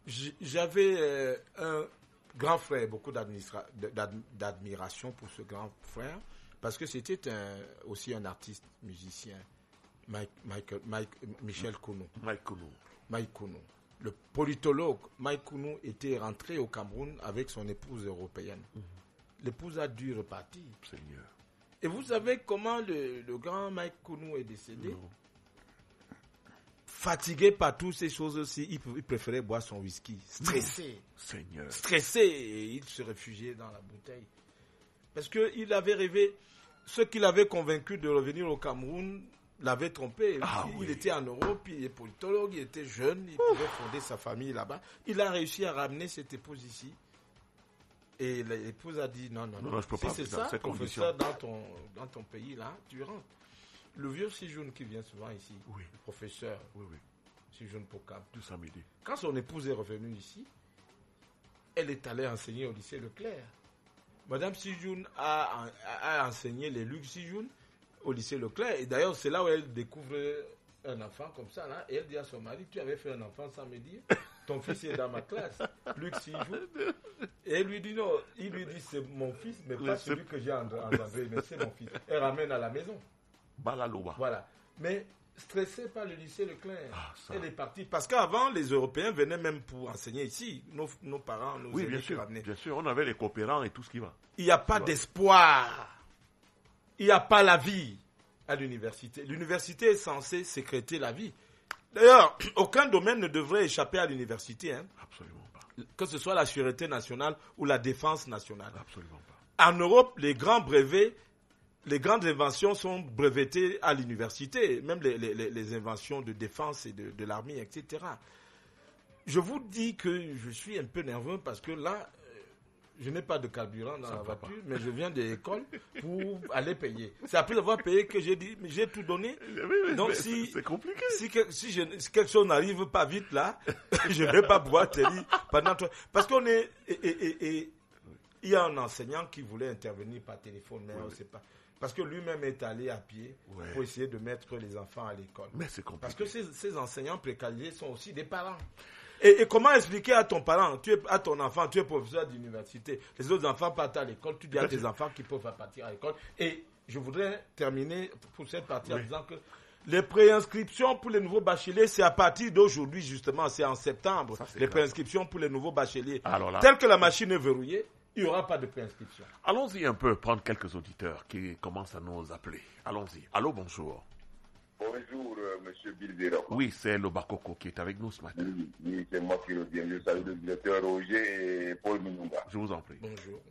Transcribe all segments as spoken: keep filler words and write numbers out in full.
j'avais euh, un grand frère, beaucoup d'administra- d'ad- d'admiration pour ce grand frère, parce que c'était un, aussi un artiste musicien, Mike, Michael, Mike, Michel Kounou. Mike Kounou. Mike Kounou. Le politologue Mike Kounou était rentré au Cameroun avec son épouse européenne. Mm-hmm. L'épouse a dû repartir. Seigneur. Et vous savez comment le, le grand Mike Kounou est décédé? Non. Fatigué par toutes ces choses-ci, il, il préférait boire son whisky. Stressé. Seigneur. Stressé. Et il se réfugiait dans la bouteille. Parce qu'il avait rêvé, ceux qui l'avaient convaincu de revenir au Cameroun l'avaient trompé. Ah, il, oui. il était en Europe, il est politologue, il était jeune, il Ouf. pouvait fonder sa famille là-bas. Il a réussi à ramener cette épouse ici. Et l'épouse a dit non, non, non. non je peux si pas c'est dans ça, cette on fait condition. ça dans ton, dans ton pays là, tu rentres. Le vieux Sijoun qui vient souvent ici, oui. le professeur oui, oui. Sijoun Pokab, tout samedi. Quand son épouse est revenue ici, elle est allée enseigner au lycée Leclerc. Madame Sijoun a, a, a enseigné les Luc Sijoun au lycée Leclerc. Et d'ailleurs, c'est là où elle découvre un enfant comme ça. Là, et elle dit à son mari, tu avais fait un enfant sans me dire. Ton fils est dans ma classe. Luc Sijoun. Et elle lui dit non. Il lui dit, c'est mon fils, mais pas c'est... celui que j'ai engendré, mais c'est mon fils. Elle ramène à la maison. Balaloba. Voilà. Mais stressée par le lycée Leclerc, ah, elle est partie. Parce qu'avant, les Européens venaient même pour enseigner ici. Nos, nos parents, nos oui, bien sûr, bien sûr. On avait les coopérants et tout ce qui va. Il n'y a pas d'espoir. Il n'y a pas la vie à l'université. L'université est censée sécréter la vie. D'ailleurs, aucun domaine ne devrait échapper à l'université. Hein. Absolument pas. Que ce soit la sûreté nationale ou la défense nationale. Absolument pas. En Europe, les grands brevets, les grandes inventions sont brevetées à l'université. Même les, les, les inventions de défense et de, de l'armée, et cetera. Je vous dis que je suis un peu nerveux parce que là, je n'ai pas de carburant dans Ça la voiture, pas. mais je viens de l'école pour aller payer. C'est après avoir payé que j'ai dit, mais j'ai tout donné. Oui, oui, Donc si c'est compliqué. Si, si, je, si quelque chose n'arrive pas vite là, je ne vais pas pouvoir te dire pendant toi. Parce qu'on est et, et, et, et il y a un enseignant qui voulait intervenir par téléphone, mais oui, on ne sait pas. Parce que lui-même est allé à pied ouais. pour essayer de mettre les enfants à l'école. Mais c'est compliqué. Parce que ces, ces enseignants précarisés sont aussi des parents. Et, et comment expliquer à ton parent, tu es, à ton enfant, tu es professeur d'université, les autres enfants partent à l'école, tu dis à tes enfants qu'ils peuvent partir à l'école. Et je voudrais terminer pour cette partie oui. en disant que les préinscriptions pour les nouveaux bacheliers, c'est à partir d'aujourd'hui justement, c'est en septembre. Ça, les préinscriptions pour les nouveaux bacheliers. Alors là, telle que la machine est verrouillée, il n'y aura pas de préinscription. Allons-y un peu, prendre quelques auditeurs qui commencent à nous appeler. Allons-y. Allô, bonjour. Bonjour, euh, monsieur Bilzero. Oui, c'est Lobakoko qui est avec nous ce matin. Oui, oui c'est moi qui reviens. Je salue le directeur Roger et Paul Minunga. Je vous en prie. Bonjour.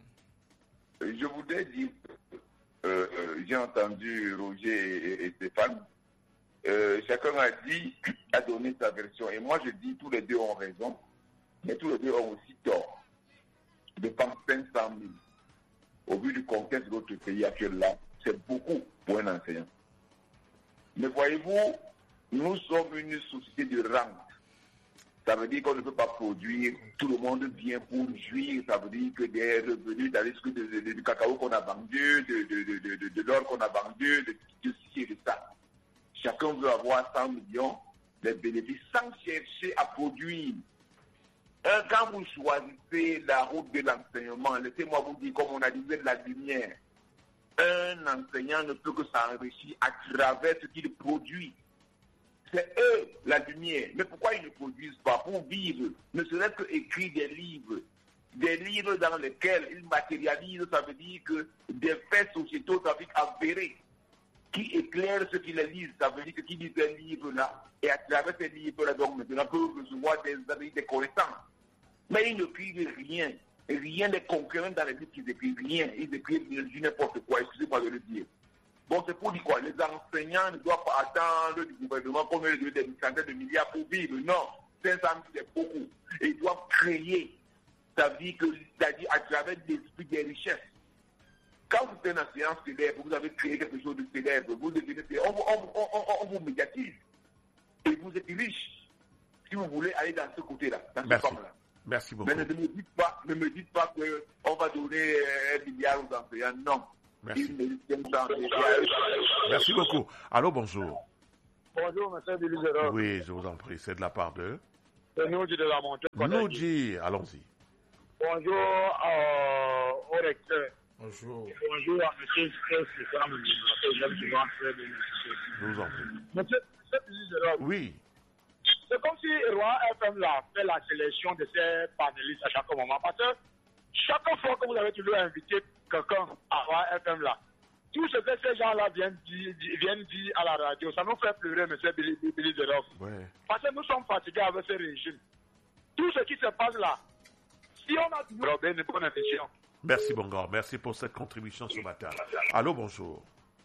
Je voudrais dire, euh, euh, j'ai entendu Roger et, et Stéphane. Euh, chacun a dit, a donné sa version. Et moi, je dis, tous les deux ont raison, mais tous les deux ont aussi tort. Je pense cinq cent mille. Au vu du contexte de notre pays actuel là, c'est beaucoup pour un enseignant. Mais voyez-vous, nous sommes une société de rente. Ça veut dire qu'on ne peut pas produire, tout le monde vient pour jouir, ça veut dire que des revenus, dans risque de, de, de, du cacao qu'on a vendu, de, de, de, de, de, de l'or qu'on a vendu, de, de ci et de ça. Chacun veut avoir cent millions de bénéfices sans chercher à produire. Un, quand vous choisissez la route de l'enseignement, laissez-moi vous dire, comme on a dit, de la lumière. Un enseignant ne peut que s'enrichir à travers ce qu'il produit. C'est eux, la lumière. Mais pourquoi ils ne produisent pas? Pour vivre, ne serait-ce qu'écrire des livres. Des livres dans lesquels ils matérialisent, ça veut dire que des faits sociétaux, ça veut dire avérés, qui éclairent ceux qui les lisent. Ça veut dire que qui lisent ces livres-là, et à travers ces livres-là, donc maintenant, peuvent recevoir des, des connaissances. Mais ils ne écrivent rien. Rien n'est concret, même dans les livres qu'ils écrivent, rien. Ils écrivent du n'importe quoi, excusez-moi de le dire. Bon, c'est pour dire quoi? Les enseignants ne doivent pas attendre du gouvernement comme ils doivent des centaines de milliards pour vivre. Non, cinq cent mille, c'est beaucoup. Et ils doivent créer, ça veut dire que, c'est-à-dire à travers l'esprit des richesses. Quand vous êtes un enseignant célèbre, vous avez créé quelque chose de célèbre, vous devenez, on, on, on, on, on vous médiatise. Et vous êtes riche. Si vous voulez aller dans ce côté-là, dans ce sens-là. Merci beaucoup. Mais ne me dites pas, ne me dites pas qu'on va donner un milliard aux enseignants. Non. Merci. Merci beaucoup. Allô, bonjour. Bonjour, monsieur Bilizero. Oui, je vous en prie. C'est de la part de... C'est Noudji de la Montée. Noudji, allons-y. Bonjour euh, au recteur. Bonjour. Bonjour à M. Stéphane. Je vous en prie. Monsieur, monsieur Oui. C'est comme si Roi F M là fait la sélection de ses panélistes à chaque moment. Parce que chaque fois que vous avez toujours invité quelqu'un à Roi F M là, tout ce que ces gens-là viennent dire, viennent dire à la radio, ça nous fait pleurer, M. Billy, Billy Zerov. Ouais. Parce que nous sommes fatigués avec ce régime. Tout ce qui se passe là, si on a toujours une bonne émission. Merci, Bongor. Merci pour cette contribution ce matin. Allô, bonjour.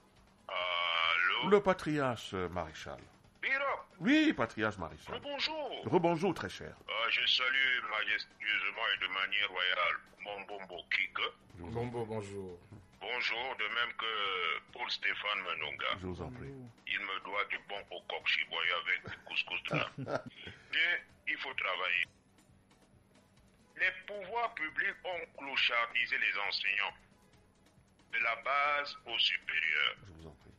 Allô. Le patriarche maréchal. Biro. Oui, patriarche maréchal. Rebonjour. Rebonjour, très cher. Euh, je salue majestueusement et de manière royale mon Bombo Kik. Bombo, bonjour. Bonjour, de même que Paul Stéphane Menonga. Je vous en prie. Il me doit du bon au coq chiboyé avec du couscous là. Bien, il faut travailler. Les pouvoirs publics ont clochardisé les enseignants, de la base au supérieur. Je vous en prie.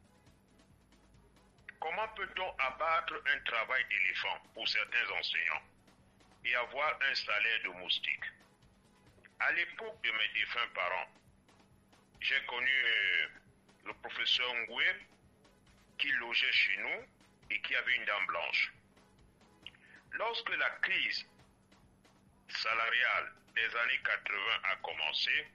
Comment peut-on abattre un travail d'éléphant pour certains enseignants et avoir un salaire de moustique? À l'époque de mes défunts parents, j'ai connu euh, le professeur Ngoué qui logeait chez nous et qui avait une dame blanche. Lorsque la crise salariale des années quatre-vingts a commencé,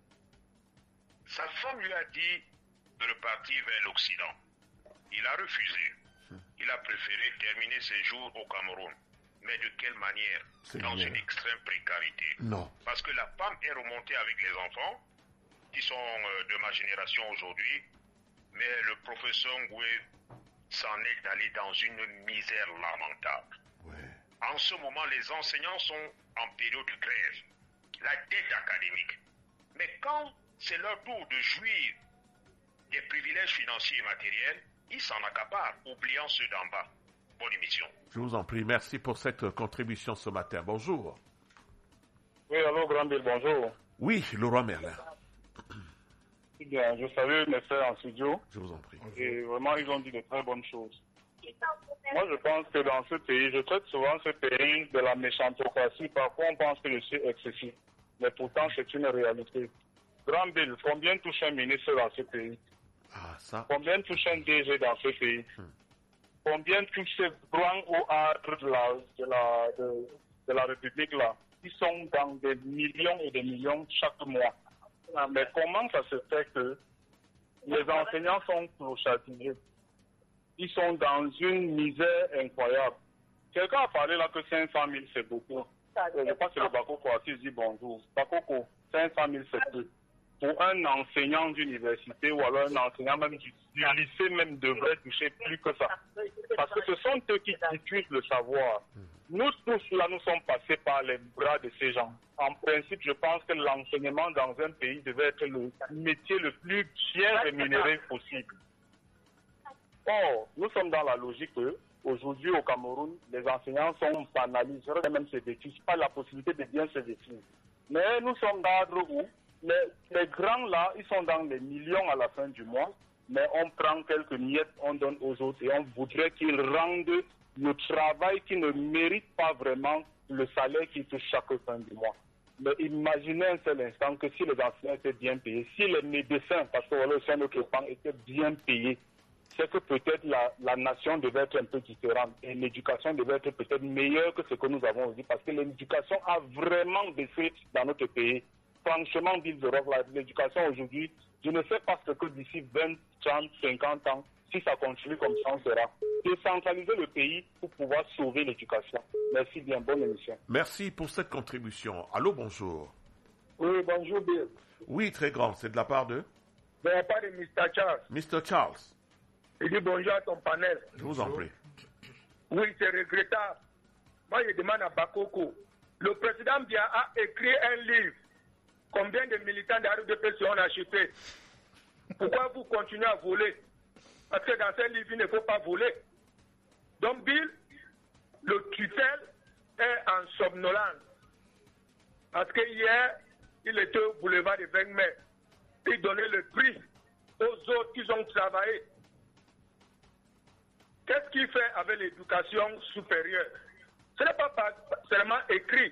sa femme lui a dit de repartir vers l'Occident. Il a refusé. Il a préféré terminer ses jours au Cameroun. Mais de quelle manière? Dans une extrême précarité. Non. Parce que la femme est remontée avec les enfants, qui sont euh, de ma génération aujourd'hui, mais le professeur Ngoué s'en est allé dans une misère lamentable. Ouais. En ce moment, les enseignants sont en période de grève, la dette académique. Mais quand c'est leur tour de jouir des privilèges financiers et matériels, ils s'en accaparent, oubliant ceux d'en bas. Bonne émission. Je vous en prie. Merci pour cette contribution ce matin. Bonjour. Oui, allô, Grand-Bill, bonjour. Oui, le roi Merlin. Bien, je salue mes frères en studio. Je vous en prie. Et vraiment, ils ont dit de très bonnes choses. Moi, je pense que dans ce pays, je traite souvent ce pays de la méchantocratie. Parfois, on pense que je suis excessif. Mais pourtant, c'est une réalité. Grand Bill, combien touche un ministre dans ce pays? Ah, ça. Combien touche un D G dans ce pays? Hmm. Combien touche ces grands hauts cadres de la, de, la, de, de la République là? Ils sont dans des millions et des millions chaque mois. Mais comment ça se fait que les enseignants sont clochardisés? Ils sont dans une misère incroyable. Quelqu'un a parlé là que cinq cent mille c'est beaucoup. Je pense que c'est le Bakoko qui dit bonjour. Bakoko, cinq cent mille c'est peu. Pour un enseignant d'université ou alors un enseignant même du, du lycée même devrait toucher plus que ça. Parce que ce sont eux qui diffusent le savoir. Nous tous là, nous sommes passés par les bras de ces gens. En principe, je pense que l'enseignement dans un pays devait être le métier le plus bien rémunéré possible. Or, nous sommes dans la logique que aujourd'hui au Cameroun, les enseignants sont banalisés, même se vêtus, pas la possibilité de bien se vêtir. Mais nous sommes dans l'ordre où les, les grands là, ils sont dans les millions à la fin du mois, mais on prend quelques miettes, on donne aux autres et on voudrait qu'ils rendent le travail qui ne mérite pas vraiment le salaire qu'ils touchent chaque fin du mois. Mais imaginez un seul instant que si les enseignants étaient bien payés, si les médecins, parce que voilà, c'est notre pan, étaient bien payés, c'est que peut-être la, la nation devait être un peu différente et l'éducation devait être peut-être meilleure que ce que nous avons aujourd'hui parce que l'éducation a vraiment baissé dans notre pays. Franchement, Bill Zerov, l'éducation aujourd'hui, je ne sais pas ce que d'ici vingt, trente, cinquante ans, si ça continue comme ça, on sera. Décentraliser le pays pour pouvoir sauver l'éducation. Merci bien, bonne émission. Merci pour cette contribution. Allô, bonjour. Oui, bonjour Bill. Oui, très grand. C'est de la part de De la part de mister Charles. mister Charles. Il dit bonjour à ton panel. Je vous en prie. Oui, c'est regrettable. Moi, je demande à Bakoko. Le président Biya a écrit un livre. Combien de militants de R D P C ont acheté? Pourquoi vous continuez à voler? Parce que dans ce livre, il ne faut pas voler. Donc, Bill, le tutelle est en somnolence. Parce que hier, il était au boulevard de vingt mai. Il donnait le prix aux autres qui ont travaillé. Qu'est-ce qu'il fait avec l'éducation supérieure? Ce n'est pas seulement écrit.